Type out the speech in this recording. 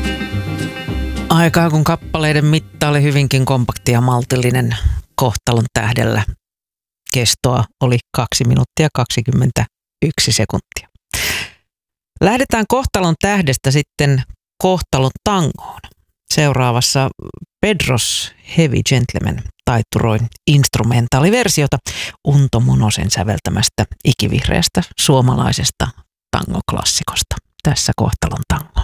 Aikaa kun kappaleiden mitta oli hyvinkin kompakti ja maltillinen, Kohtalon tähdellä kestoa oli 2 minuuttia 21 sekuntia. Lähdetään Kohtalon tähdestä sitten Kohtalon tangoon. Seuraavassa Pedros Heavy Gentleman taitturoi instrumentaaliversiota Unto Monosen säveltämästä ikivihreästä suomalaisesta tangoklassikosta. Tässä Kohtalon tango.